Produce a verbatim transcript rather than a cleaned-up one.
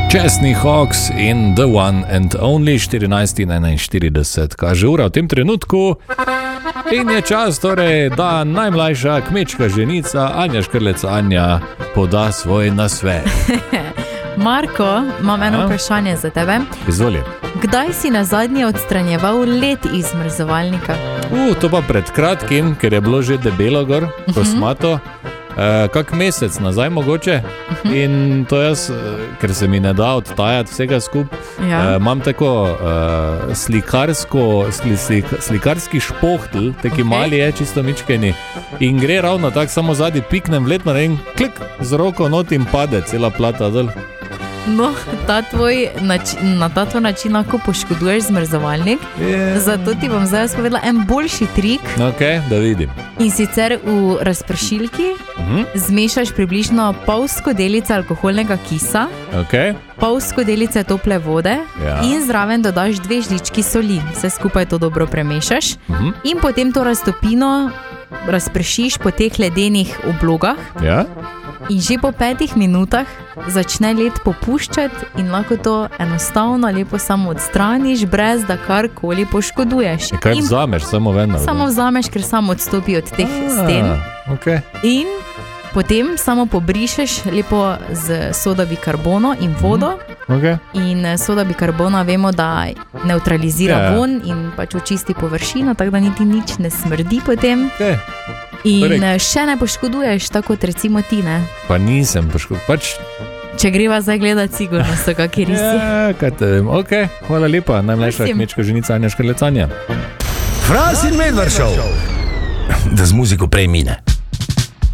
Chesney Hawks in The One and Only, štirinajst enainštirideset kaže ura v tem trenutku. In je čas, torej, da najmlajša kmečka ženica Anja Škrlec Anja poda svoj nasvet. Marko, imam eno vprašanje za tebe. Izvoli. Kdaj si nazadnje odstranjeval led iz zmrzovalnika? Uh, to pa pred kratkim, ker je bilo že debelo gor, kosmato. Uh, kak mesec nazaj mogoče in to jaz, ker se mi ne da odtajati vsega skup, ja. uh, imam tako uh, slikarsko, sli, slik, slikarski špohtl, taki okay. mali je, čisto mičkeni in gre ravno tako, samo zadnji piknem v letno in klik z roko not in pade cela plata dol. No, ta tvoj način, na ta tvoj način lahko poškoduješ zmrzovalnik, yeah. zato ti bom zdaj povedala en boljši trik. Ok, da vidim. In sicer v razpršilki uh-huh. zmešaš približno pol skodelice alkoholnega kisa, okay. pol skodelice tople vode ja. in zraven dodaš dve žlički soli. Vse skupaj to dobro premešaš uh-huh. in potem to raztopino razpršiš po teh ledenih oblogah. Ja. In že po petih minutah začne led popuščati in lahko to enostavno lepo samo odstraniš, brez da karkoli poškoduješ. Kaj in vzameš? Samo ven? Samo vzameš, ker samo odstopi od teh A, sten. Okay. In potem samo pobrišeš lepo z soda bikarbono in vodo. Mm, okay. In soda bikarbona vemo, da neutralizira yeah. vonj in pač očisti površino, tako da niti nič ne smrdi potem. Okay. In Torej. še ne poškoduješ, tako kot recimo ti, ne? Pa nisem poškodoval, pač... Če greva zdaj gledati, sigurno so kakšni risi. Ja, kaj te vem. Ok, hvala lepa, najmlajša kmečka ženica Anja Škrlec Anja. Fras in Medvard Show. Da z muziko prej mine.